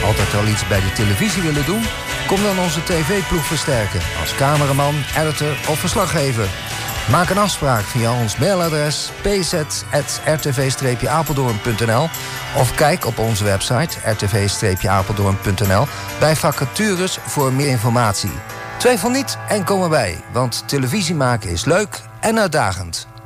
Altijd al iets bij de televisie willen doen? Kom dan onze tv-ploeg versterken als cameraman, editor of verslaggever. Maak een afspraak via ons mailadres pz@rtv-apeldoorn.nl of kijk op onze website rtv-apeldoorn.nl bij vacatures voor meer informatie. Twijfel niet en kom erbij, want televisie maken is leuk en uitdagend.